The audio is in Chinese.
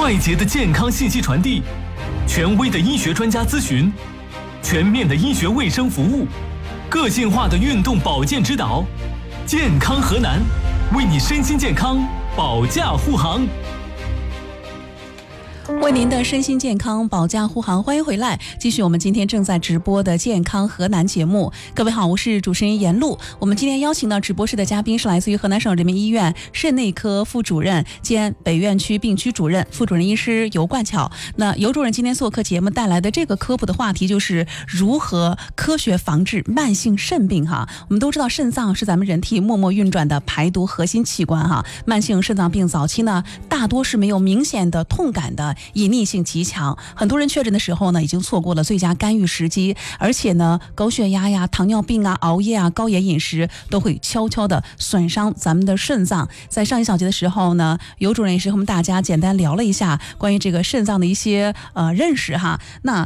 快捷的健康信息传递，权威的医学专家咨询，全面的医学卫生服务，个性化的运动保健指导，健康河南，为你身心健康保驾护航。 为您的身心健康保驾护航，欢迎回来，继续我们今天正在直播的健康河南节目。各位好，我是主持人严露。我们今天邀请到直播室的嘉宾是来自于河南省人民医院肾内科副主任兼北院区病区主任、副主任医师尤冠巧。那尤主任今天做客节目带来的这个科普的话题就是如何科学防治慢性肾病哈。我们都知道肾脏是咱们人体默默运转的排毒核心器官哈。慢性肾脏病早期呢，大多是没有明显的痛感的，隐匿性极强，很多人确诊的时候呢，已经错过了最佳干预时机，而且呢，高血压呀、糖尿病啊、熬夜啊、高盐饮食都会悄悄的损伤咱们的肾脏。在上一小节的时候呢，尤主任也是和我们大家简单聊了一下关于这个肾脏的一些认识哈。那